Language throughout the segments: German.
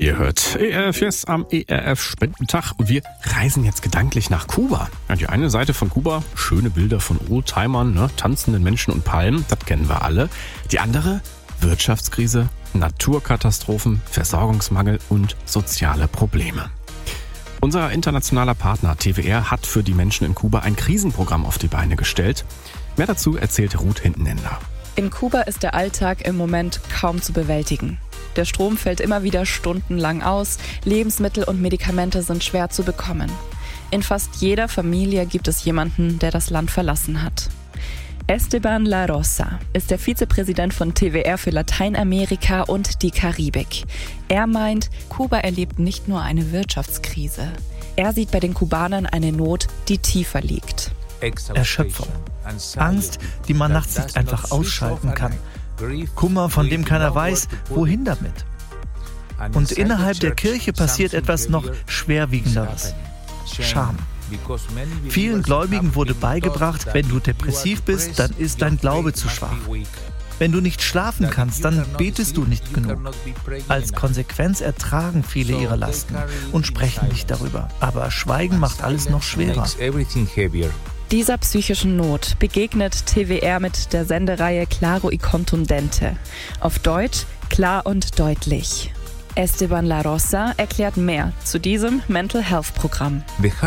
Ihr hört ERF jetzt am ERF-Spendentag und wir reisen jetzt gedanklich nach Kuba. Ja, die eine Seite von Kuba, schöne Bilder von Oldtimern, tanzenden Menschen und Palmen, das kennen wir alle. Die andere, Wirtschaftskrise, Naturkatastrophen, Versorgungsmangel und soziale Probleme. Unser internationaler Partner TWR hat für die Menschen in Kuba ein Krisenprogramm auf die Beine gestellt. Mehr dazu erzählt Ruth Hintenender. In Kuba ist der Alltag im Moment kaum zu bewältigen. Der Strom fällt immer wieder stundenlang aus, Lebensmittel und Medikamente sind schwer zu bekommen. In fast jeder Familie gibt es jemanden, der das Land verlassen hat. Esteban La Rosa ist der Vizepräsident von TWR für Lateinamerika und die Karibik. Er meint, Kuba erlebt nicht nur eine Wirtschaftskrise. Er sieht bei den Kubanern eine Not, die tiefer liegt. Erschöpfung, Angst, die man nachts nicht einfach ausschalten kann. Kummer, von dem keiner weiß, wohin damit. Und innerhalb der Kirche passiert etwas noch Schwerwiegenderes: Scham. Vielen Gläubigen wurde beigebracht, wenn du depressiv bist, dann ist dein Glaube zu schwach. Wenn du nicht schlafen kannst, dann betest du nicht genug. Als Konsequenz ertragen viele ihre Lasten und sprechen nicht darüber. Aber Schweigen macht alles noch schwerer. Dieser psychischen Not begegnet TWR mit der Sendereihe Claro y Contundente. Auf Deutsch klar und deutlich. Esteban La Rosa erklärt mehr zu diesem Mental Health Programm.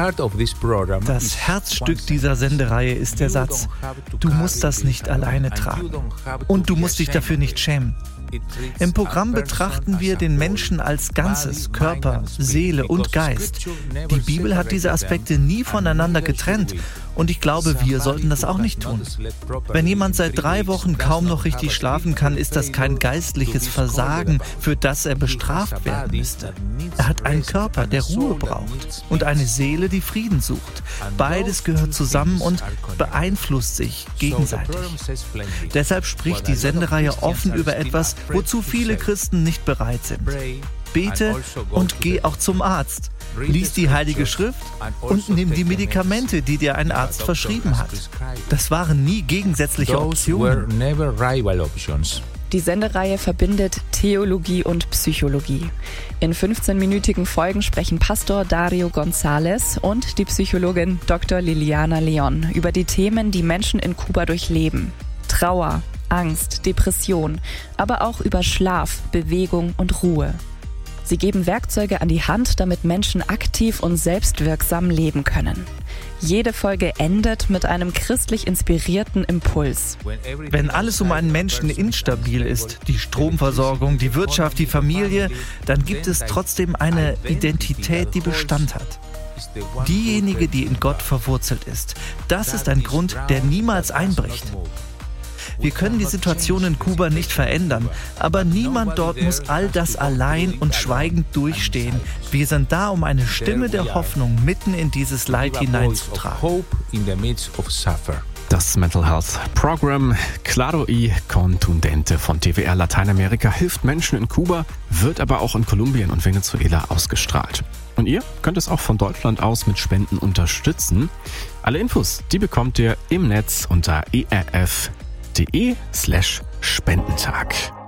Das Herzstück dieser Sendereihe ist der Satz: Du musst das nicht alleine tragen. Und du musst dich dafür nicht schämen. Im Programm betrachten wir den Menschen als Ganzes, Körper, Seele und Geist. Die Bibel hat diese Aspekte nie voneinander getrennt und ich glaube, wir sollten das auch nicht tun. Wenn jemand seit 3 Wochen kaum noch richtig schlafen kann, ist das kein geistliches Versagen, für das er bestraft werden müsste. Er hat einen Körper, der Ruhe braucht, und eine Seele, die Frieden sucht. Beides gehört zusammen und beeinflusst sich gegenseitig. Deshalb spricht die Sendereihe offen über etwas, wozu viele Christen nicht bereit sind. Bete und geh auch zum Arzt. Lies die Heilige Schrift und nimm die Medikamente, die dir ein Arzt verschrieben hat. Das waren nie gegensätzliche Optionen. Die Sendereihe verbindet Theologie und Psychologie. In 15-minütigen Folgen sprechen Pastor Dario González und die Psychologin Dr. Liliana Leon über die Themen, die Menschen in Kuba durchleben. Trauer, Angst, Depression, aber auch über Schlaf, Bewegung und Ruhe. Sie geben Werkzeuge an die Hand, damit Menschen aktiv und selbstwirksam leben können. Jede Folge endet mit einem christlich inspirierten Impuls. Wenn alles um einen Menschen instabil ist, die Stromversorgung, die Wirtschaft, die Familie, dann gibt es trotzdem eine Identität, die Bestand hat. Diejenige, die in Gott verwurzelt ist. Das ist ein Grund, der niemals einbricht. Wir können die Situation in Kuba nicht verändern, aber niemand dort muss all das allein und schweigend durchstehen. Wir sind da, um eine Stimme der Hoffnung mitten in dieses Leid hineinzutragen. Das Mental Health Program Claro y Contundente von TWR Lateinamerika hilft Menschen in Kuba, wird aber auch in Kolumbien und Venezuela ausgestrahlt. Und ihr könnt es auch von Deutschland aus mit Spenden unterstützen. Alle Infos, die bekommt ihr im Netz unter erf.de/Spendentag.